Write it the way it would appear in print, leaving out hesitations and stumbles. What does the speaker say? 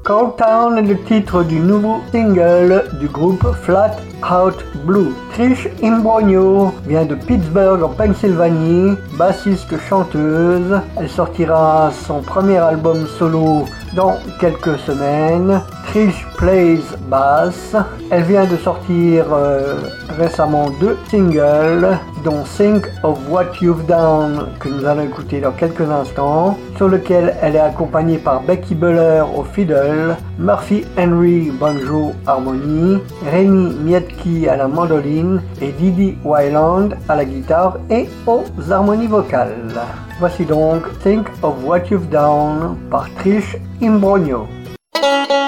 Cold Town est le titre du nouveau single du groupe Flat Out Blue. Trish Imbrogno vient de Pittsburgh en Pennsylvanie, bassiste-chanteuse. Elle sortira son premier album solo dans quelques semaines. Trish Plays Bass. Elle vient de sortir récemment 2 singles, dont Think of What You've Done, que nous allons écouter dans quelques instants, sur lequel elle est accompagnée par Becky Buller au fiddle, Murphy Henry banjo harmonie, Rémi Mietki à la mandoline et Didi Wyland à la guitare et aux harmonies vocales. Voici donc Think of What You've Done par Trish Imbrogno.